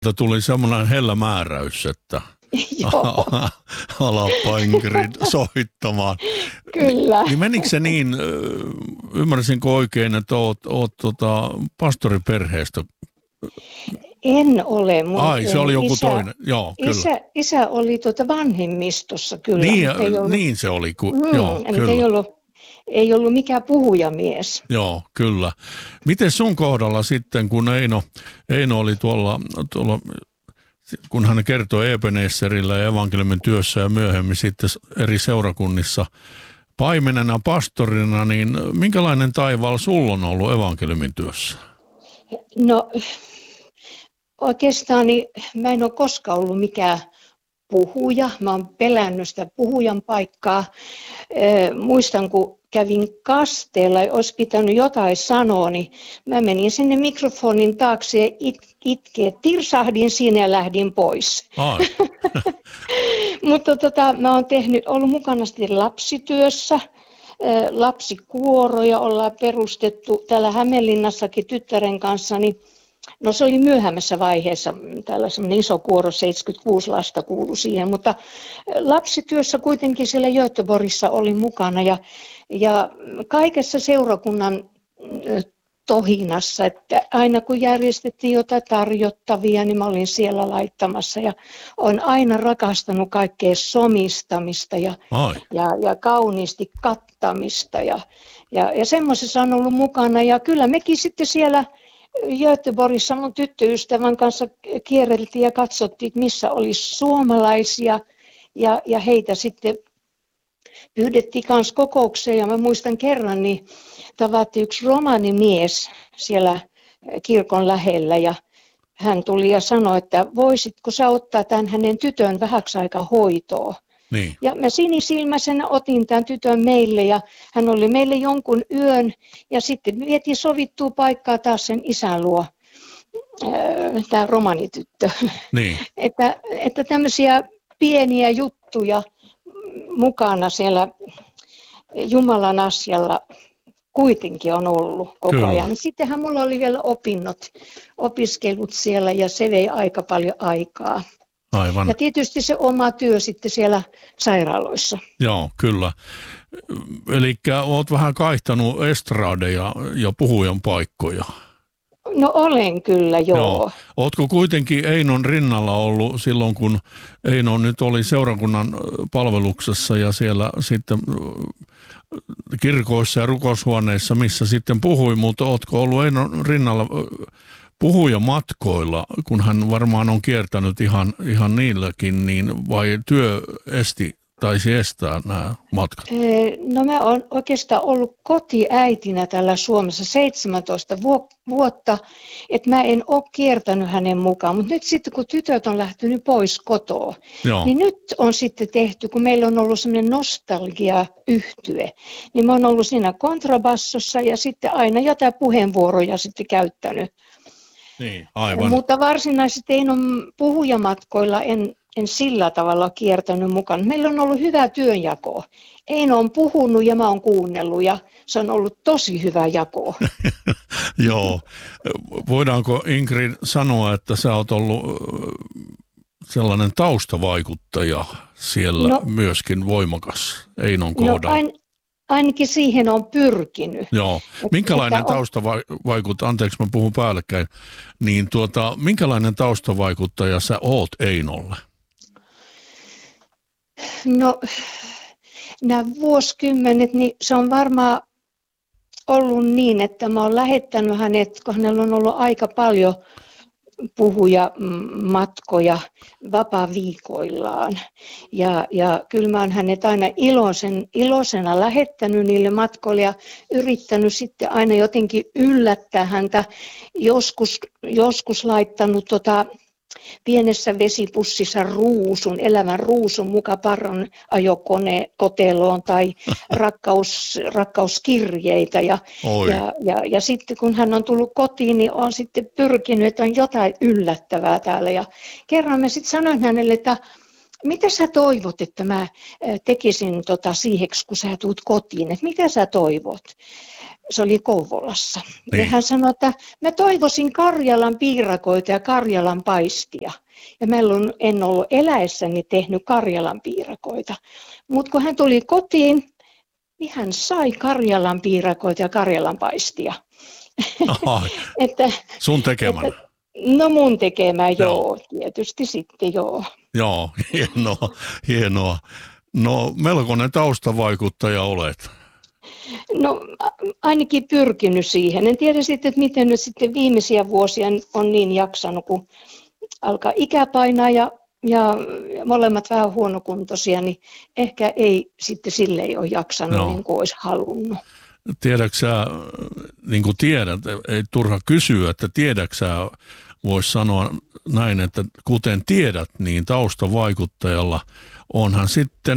Tuli semmoinen hellä määräys, että Joo, alappa Ingrid soittamaan. kyllä. Niin menikö se niin, ymmärsinkö oikein, että oot pastoriperheestä? En ole. Ai, se oli joku toinen. Joo, kyllä. Isä oli vanhemmistossa kyllä, Niin, mutta ei ollut, niin se oli. Joo, mutta kyllä. ei ollut mikään puhujamies. Joo, kyllä. Miten sun kohdalla sitten, kun Eino oli tuolla, kun hän kertoi Ebenezerillä ja evankeliumin työssä ja myöhemmin sitten eri seurakunnissa paimenena, pastorina, niin minkälainen taivaalla sulla on ollut evankeliumin työssä? No oikeastaan niin mä en ole koskaan ollut mikään puhuja. Mä oon pelännyt sitä puhujan paikkaa. Muistan, kun kävin kasteella ja olisi pitänyt jotain sanoa, niin mä menin sinne mikrofonin taakse ja itkeä. Tirsahdin siinä ja lähdin pois. Ai. Mutta mä oon ollut mukana sitten lapsityössä. Lapsikuoroja ollaan perustettu täällä Hämeenlinnassakin tyttären kanssa, niin no se oli myöhemmässä vaiheessa, täällä semmoinen iso kuoro, 76 lasta kuului siihen, mutta lapsityössä kuitenkin siellä Göteborgissa oli mukana ja kaikessa seurakunnan tohinassa, että aina kun järjestettiin jotain tarjottavia, niin mä olin siellä laittamassa ja olen aina rakastanut kaikkea somistamista ja kauniisti kattamista ja semmoisessa on ollut mukana ja kyllä mekin sitten siellä Göteborgissa mun tyttöystävän kanssa kierreltiin ja katsottiin, missä oli suomalaisia ja heitä sitten pyydettiin kanssa kokoukseen ja mä muistan kerran, niin tavattiin yksi romanimies siellä kirkon lähellä ja hän tuli ja sanoi, että voisitko sä ottaa tämän hänen tytön vähäksi aikaa hoitoon. Niin. Ja mä sinisilmäisenä otin tämän tytön meille ja hän oli meille jonkun yön ja sitten vietiin sovittua paikkaa taas sen isän luo, tämä romanityttö. Niin. Että tämmöisiä pieniä juttuja mukana siellä Jumalan asialla kuitenkin on ollut koko ajan. Sittenhän mulla oli vielä opiskelut siellä ja se vei aika paljon aikaa. Aivan. Ja tietysti se oma työ sitten siellä sairaaloissa. Joo, kyllä. Eli olet vähän kaihtanut estradeja ja puhujan paikkoja. No olen kyllä, joo. Oletko kuitenkin Einon rinnalla ollut silloin, kun Eino nyt oli seurakunnan palveluksessa ja siellä sitten kirkoissa ja rukoushuoneissa, missä sitten puhui, mutta oletko ollut Einon rinnalla puhujamatkoilla, kun hän varmaan on kiertänyt ihan niilläkin, niin vai työ taisi estää nämä matkat? No mä oon oikeastaan ollut kotiäitinä täällä Suomessa 17 vuotta, että mä en ole kiertänyt hänen mukaan, mutta nyt sitten kun tytöt on lähtenyt pois kotoa, niin nyt on sitten tehty, kun meillä on ollut semmoinen nostalgia-yhtye, niin mä oon ollut siinä kontrabassossa ja sitten aina jotain puheenvuoroja sitten käyttänyt. Niin, aivan. Mutta varsinaisesti puhujamatkoilla en sillä tavalla kiertänyt mukaan. Meillä on ollut hyvä työnjako. Eino on puhunut ja mä oon kuunnellut ja se on ollut tosi hyvä jako. Joo. Voidaanko Ingrid sanoa, että sä oot ollut sellainen taustavaikuttaja siellä myöskin voimakas Einon kohdalla? Ainakin siihen on pyrkinyt. Joo. Minkälainen taustavaikuttaja, anteeksi mä puhun päällekkäin, niin minkälainen taustavaikuttaja sä oot Einolle? No nämä vuosikymmenet, niin se on varmaan ollut niin, että mä oon lähettänyt hänet, kun hänellä on ollut aika paljon puhujamatkoja vapaa-viikoillaan. Ja kyllä mä oon hänet aina iloisena lähettänyt niille matkoille ja yrittänyt sitten aina jotenkin yllättää häntä. Joskus laittanut pienessä vesipussissa elävän ruusun muka parron ajokoteloon tai rakkauskirjeitä. Ja sitten kun hän on tullut kotiin, niin on sitten pyrkinyt, että on jotain yllättävää täällä. Ja kerran mä sitten sanoin hänelle, että mitä sä toivot, että mä tekisin siiheksi, kun sä tuut kotiin, että mitä sä toivot? se oli Kouvolassa. Niin. Ja hän sanoi, että mä toivoisin Karjalan piirakoita ja Karjalan paistia. Ja mä en ollut eläessäni tehnyt Karjalan piirakoita. Mutta kun hän tuli kotiin, niin hän sai Karjalan piirakoita ja Karjalan paistia. Aha, että, sun tekemän. No mun tekemä, joo, tietysti sitten joo. Joo, hienoa. No melkoinen taustavaikuttaja olet. No ainakin pyrkinyt siihen. En tiedä sitten, että miten nyt sitten viimeisiä vuosia on niin jaksanut, kun alkaa ikä painaa ja molemmat vähän huonokuntoisia, niin ehkä ei sitten sille ei ole jaksanut niin kuin olisi halunnut. Tiedätkö sä, niin kuin tiedät, ei turha kysyä, että tiedätkö sä, voisi sanoa näin, että kuten tiedät, niin taustavaikuttajalla onhan sitten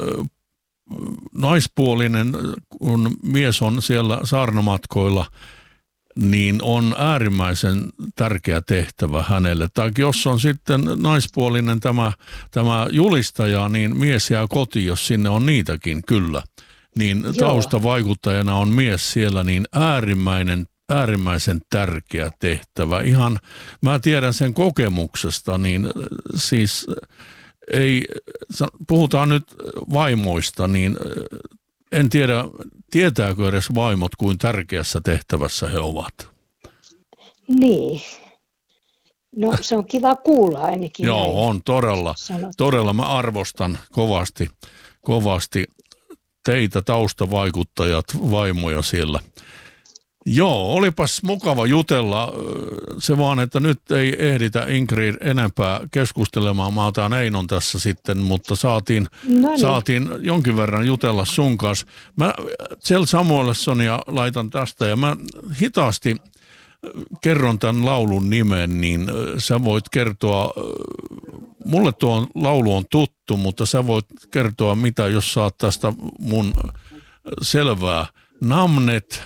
naispuolinen, kun mies on siellä saarnamatkoilla, niin on äärimmäisen tärkeä tehtävä hänelle. Tai jos on sitten naispuolinen tämä julistaja, niin mies jää kotiin, jos sinne on niitäkin, kyllä. Niin taustavaikuttajana on mies siellä, niin äärimmäisen tärkeä tehtävä. Ihan, mä tiedän sen kokemuksesta, niin siis puhutaan nyt vaimoista, niin en tiedä, tietääkö edes vaimot, kuin tärkeässä tehtävässä he ovat. Niin. No se on kiva kuulla ainakin. Joo, näin. on todella. Mä arvostan kovasti teitä taustavaikuttajat, vaimoja siellä. Joo, olipas mukava jutella. Se vaan, että nyt ei ehditä Ingrid enempää keskustelemaan. Mä otan Einon tässä sitten, mutta saatiin jonkin verran jutella sun kanssa. Mä Kjell Samuelssonia laitan tästä ja mä hitaasti kerron tämän laulun nimen, niin sä voit kertoa, mulle tuo laulu on tuttu, mutta sä voit kertoa mitä, jos saat tästä mun selvää. Namnet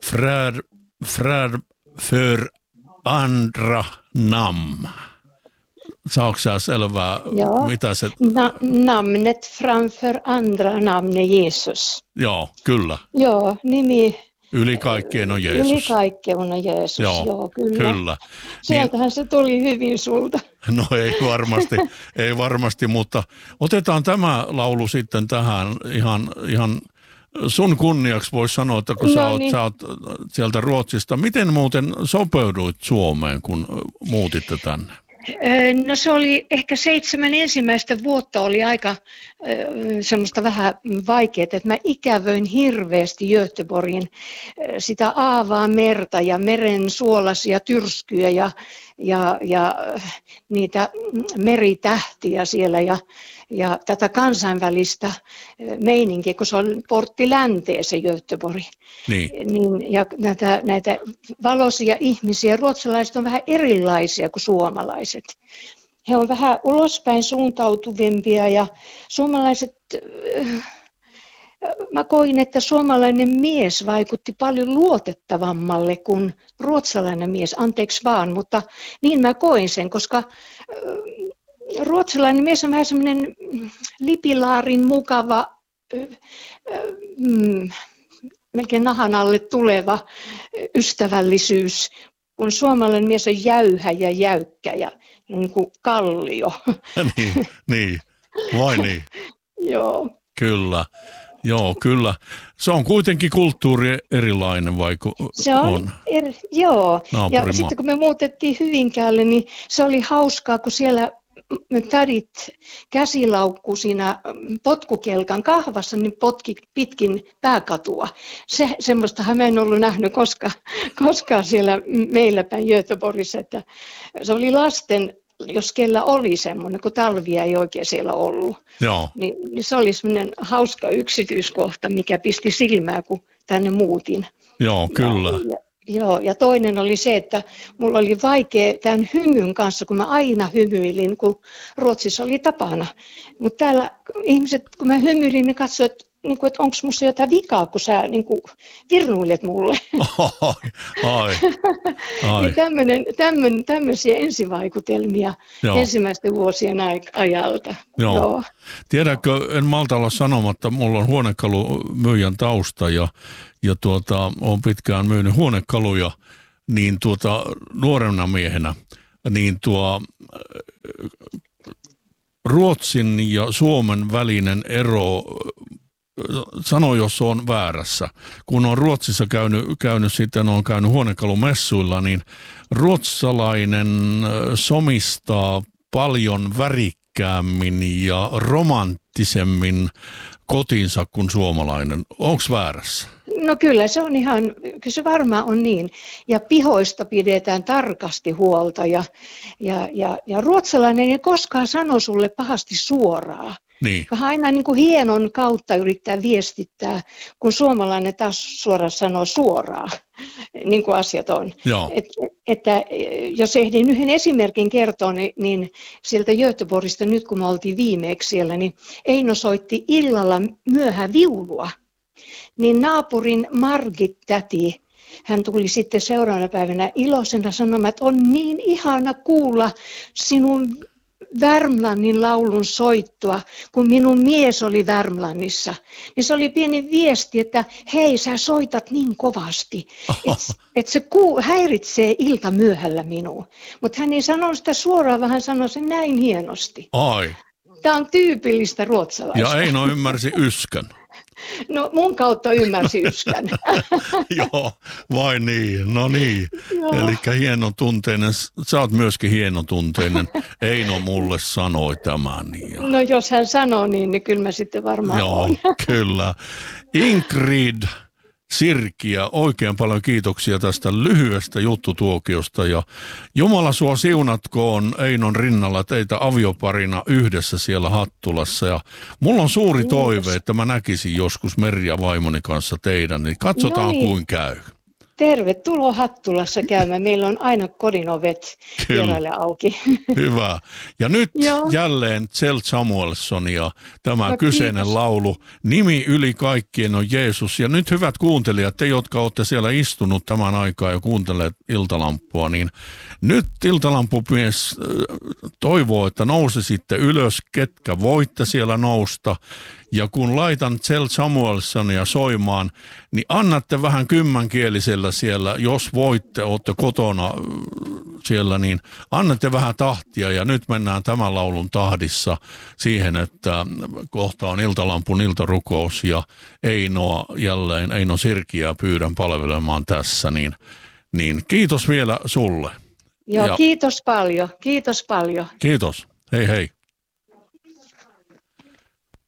för andra namn. Saatko sä selvää, mitä se... Namnet framför andra namn är Jesus. Joo, kyllä. Joo, nimi... Yli kaikkeen on Jeesus. Yli kaikkeen on Jeesus, joo kyllä. Sieltähän se tuli hyvin sulta. No ei varmasti, mutta otetaan tämä laulu sitten tähän ihan sun kunniaksi voisi sanoa, että kun sä oot sieltä Ruotsista. Miten muuten sopeuduit Suomeen, kun muutitte tänne? No se oli ehkä 7 ensimmäistä vuotta oli aika semmoista vähän vaikeaa, että mä ikävöin hirveästi Göteborgin sitä aavaa merta ja meren suolaisia tyrskyjä ja niitä meritähtiä siellä ja tätä kansainvälistä meininkiä, kun se on portti länteen se Göteborg. Niin, ja näitä valoisia ihmisiä, ruotsalaiset on vähän erilaisia kuin suomalaiset. He on vähän ulospäin suuntautuvimpia ja suomalaiset, mä koin, että suomalainen mies vaikutti paljon luotettavammalle kuin ruotsalainen mies, anteeksi vaan, mutta niin mä koin sen, koska ruotsalainen mies on vähän semmoinen lipilaarin mukava, melkein nahan alle tuleva ystävällisyys, kun suomalainen mies on jäyhä ja jäykkä ja niin kuin kallio. Niin, vai niin? Joo. Kyllä. Se on kuitenkin kulttuuri erilainen, vaikka se on. Joo, ja sitten kun me muutettiin Hyvinkäälle, niin se oli hauskaa, kun siellä tädit käsilaukku siinä potkukelkan kahvassa, niin potki pitkin pääkatua. Semmoistahan mä en ollut nähnyt koskaan siellä meillä päin Göteborgissa, että se oli lasten, jos kellä oli semmoinen, kun talvia ei oikein siellä ollut. Joo. Niin se oli semmoinen hauska yksityiskohta, mikä pisti silmää, kun tänne muutin. Joo, kyllä. Ja toinen oli se, että mulla oli vaikea tämän hymyn kanssa, kun mä aina hymyilin, kun Ruotsissa oli tapana. Mutta täällä ihmiset, kun mä hymyilin, ne katsoivat, että niin kuin, että onko musta jotain vikaa, kun sä niin kuin, virnuilet mulle. Ai. Niin tämmöisiä ensivaikutelmia ensimmäisten vuosien ajalta. Joo. Tiedätkö, en malta olla sanomatta, mulla on huonekalumyyjän tausta ja olen pitkään myynyt huonekaluja, niin nuorena miehenä, niin Ruotsin ja Suomen välinen ero, sano jos on väärässä, kun on Ruotsissa käynyt sitten on käynyt huonekalumessuilla, niin ruotsalainen somistaa paljon värikkäämmin ja romanttisemmin kotinsa kuin suomalainen. Onko väärässä? No kyllä se varmaan on niin. Ja pihoista pidetään tarkasti huolta ja ruotsalainen ei koskaan sano sulle pahasti suoraan. Niin. Vähän aina niin kuin hienon kautta yrittää viestittää, kun suomalainen taas suoraan sanoo suoraan, niin kuin asiat on. Että jos ehdin yhden esimerkin kertoa, niin sieltä Göteborgista nyt kun me oltiin viimeksi siellä, niin Eino soitti illalla myöhään viulua. Niin naapurin Margit-täti, hän tuli sitten seuraavana päivänä iloisena sanomaan, että on niin ihana kuulla sinun Värmlannin laulun soittoa, kun minun mies oli Värmlannissa. Niin se oli pieni viesti, että hei, sä soitat niin kovasti, että se häiritsee ilta myöhällä minua. Mutta hän ei sanonut sitä suoraan, vaan hän sanoi sen näin hienosti. Ai. Tämä on tyypillistä ruotsalaista. Ja Eino ymmärsi yskän. No mun kautta ymmärsi yskän. Joo, vai niin, no niin. Eli hienotunteinen, sä oot myöskin hienotunteinen. Eino mulle sanoi tämän. Ja... No jos hän sanoo niin kyllä mä sitten varmaan on. Kyllä. Ingrid Sirkiä, oikein paljon kiitoksia tästä lyhyestä juttutuokiosta ja Jumala sua siunatkoon Einon rinnalla teitä avioparina yhdessä siellä Hattulassa ja mulla on suuri toive, että mä näkisin joskus Merja vaimoni kanssa teidän, niin katsotaan kuin käy. Tervetuloa Hattulassa käymään. Meillä on aina kodin ovet vieraille auki. Hyvä. Ja nyt jälleen Kjell Samuelsson ja tämä kyseinen laulu. Nimi yli kaikkien on Jeesus. Ja nyt hyvät kuuntelijat, te jotka olette siellä istunut tämän aikaa ja kuunteleet Iltalampua, niin nyt Iltalampumies toivoo, että nousisitte ylös, ketkä voitte siellä nousta. Ja kun laitan Kjell Samuelssonia soimaan, niin annatte vähän kymmänkielisellä siellä, jos voitte, olette kotona siellä, niin annatte vähän tahtia. Ja nyt mennään tämän laulun tahdissa siihen, että kohta on Iltalampun iltarukous ja Eino Sirkiä pyydän palvelemaan tässä. Niin kiitos vielä sulle. Joo, kiitos paljon. Kiitos paljon. Kiitos. Hei hei.